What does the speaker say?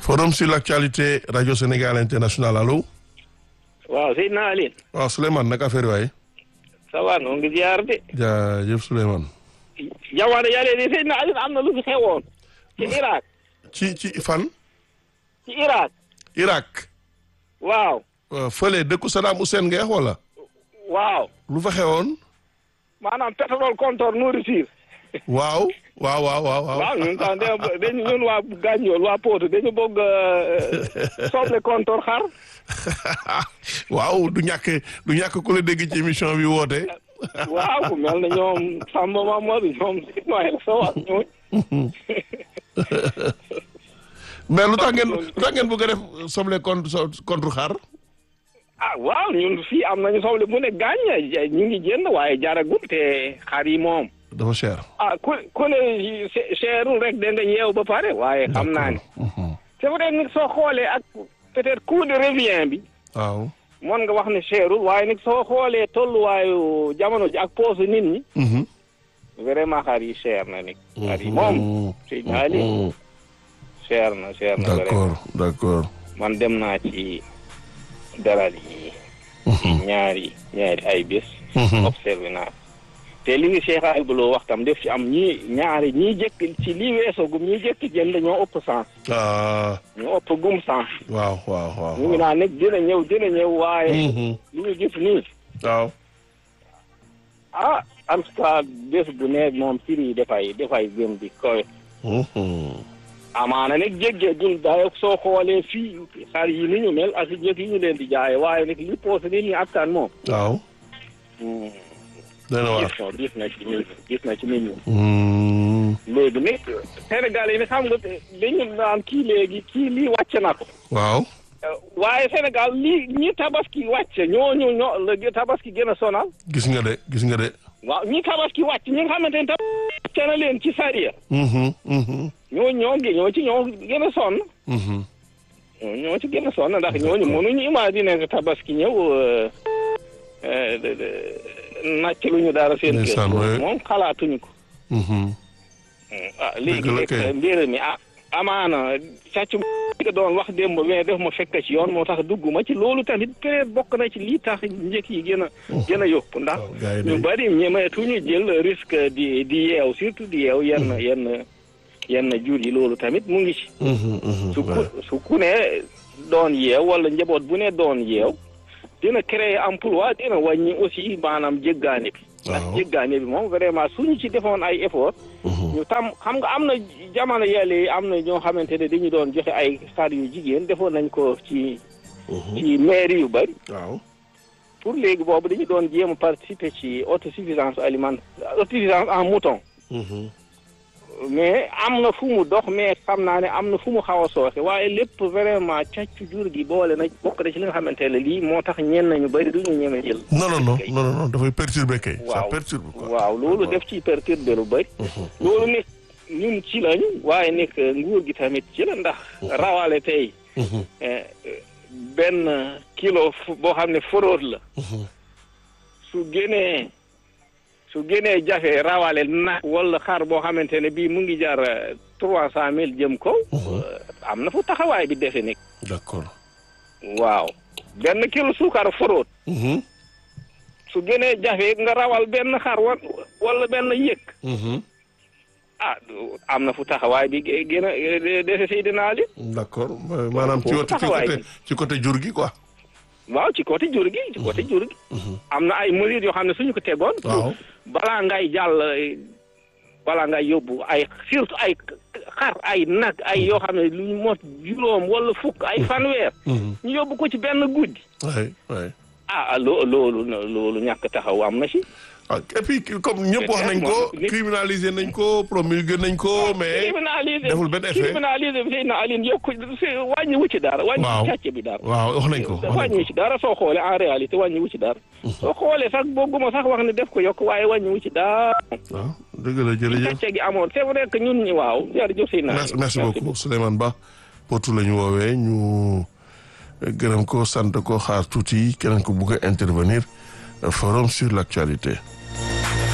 Forum sur l'actualité Radio Sénégal International allo. waaw Seydina Aline. waaw Souleymane naka affaire waay. ça va noo ngi ziar de. jaajëf Souleymane. jamono yàlla de Seydina Aline am na lu fi xewoon. ci Irak. ci fan. ci Irak. Irak. waaw. fële dëkku Saddam Hussein nga wax wala. waaw. lu fa xewoon. maanaam pétrole compteur nourriture. waaw. waaw ñun tam ñun waa Gagnool waa Potou dañu bëgg soble compteur xar. waaw du ñàkk ku la dégg ci émission bi woote. waaw ku mel ne ñoom Samba Mamadou ñoom Ismaël Sow ak ñooñu. mais lu tax ngeen bëgg a def soble contre xar. ah waaw ñun fii am nañu soble bu ne gaañ ñu ngi jënd waaye jaragul te xar yi moom. dafa cher. ah ku ne cherul rek da nga yeew ba pare waaye xam naa ne. c'est vrai nag soo xoolee ak peut-être coût de revient bi. waaw. mën nga wax ne cherul waaye nag soo xoolee tolluwaayu jamono ji ak poche nit ñi. vraiment xar yi cher na nag. xar yi moom. si ñaari cher na d'accord. man dem naa ci daral yi. ñaari ay bés. observé naa te li ngi Cheikh Ayibuloo wax tam def ci am ñii jëkk ci lii weesoogum ñii jëkk jënd ñoo ëpp sens. ñoo ëpp gum sens. waaw. ñu ngi naan nag dina ñëw waaye. li ñu gis nii. waaw. en tout cas bés bu nekk moom prix yi dafay gën di koy. amaana nag jéggee dayo soo xoolee fii xar yi ni ñu mel ak jëkk yi ñu leen di jaaye waaye nag li poose nit ñi attan moom. waaw. dana waar gis na ci nit ñi. léegi nag Sénégal yi ne xam nga dañu naan kii lii wàcce na ko. waaw. waaye Sénégal ñi tabaski wàcce ñoo la tabaski gën a sonal. gis nga de. waaw ñi tabaski wàcc ñi nga xamante ne tabaski na leen ci sariya. ñoo ci gën a sonn. ñoo ci gën a sonn ndax ñooñu mënuñu imaginer nga tabaski ñëw. nàcc lu ñu dara seen kër moom xalaatuñu ko. léegi nag mbir mi amaana sàcc nga doon wax démb mais def ma fekk ci yoon moo tax dugguma ci loolu tamit peut-être bokk na ci lii tax njëkk yi gën a yokku ndax ñu bari ñemeetuñu jël risque di yeew surtout di yeew yenn jur yi loolu tamit mu ngi ci. su ku ne doon yeew wala njaboot bu ne doon yeew dina créer emploi dina wàññi aussi maanaam jéggaane bi. ndax jéggaane bi moom vraiment suñu ci defoon ay effort. ñu tam xam nga am na jamono yàlla am na ñoo xamante ne dañu doon joxe ay xar yu jigéen defoon nañ ko ci mairie yu bari. waaw pour léegi boobu dañu doon jéem a participer ci autosuffisance en mouton. mais am na fu mu dox mais xam naa ne am na fu mu xaw a sooxe waaye lépp vraiment càcc jur gi bokk na ci li nga xamante ne lii moo tax ñenn ñu bëri du ñu ñeme jël. non dafay perturber kay. waaw ça perturbe quoi. waaw loolu def ci perturber lu bëri. loolu nekk ñun ci lañu waaye nekk nguur gi tamit ci la ndax rawale tey. benn kilo boo xam ne foróor la. su génnee jafe rawale nag wala xar boo xamante ne bii mu ngi jar 300,000 jëm kaw. am na fu taxawaay bi defe nekk. d'accord. waaw benn kilo suukar foroot. su génnee jafe nga rawal benn xar wala benn yëkk. am na fu taxawaay bi gën a defe Seydina Ali. d'accord maanaam ci côté jur gi quoi. waaw ci côté jur gi am na ay mesures yoo xam ne suñu ko tegoon. waaw balaa ngay yóbbu ay surtout ay xar ay nag ay yoo xam ne lu ñu mot juróom wala fukk ay fanweer. ñu yóbbu ko ci benn guddi. waay. loolu ñàkk taxaw am na ci. et puis comme ñëpp wax nañ ko criminaliser nañ ko promulguer nañ ko mais. deful benn effet criminaliser bi Seydina Aline yokku wàññi wu ci dara. wàññi ci càcc bi dara. waaw wax nañ ko wàññi ci dara soo xoolee en réalité wàññi wu ci dara. soo xoolee sax bëgguma sax wax ne def ko yokk waaye wàññi wu ci dara. waaw dëgg la jërëjëf càcc gi amoon c'est vrai que ñun ñi waaw jërëjëf Seydina. merci beaucoup Souleymane Ba Potou la ñu woowee ñu gërëm ko sant ko xaar tuuti keneen ko bugg a intervenir forum sur l'actualité.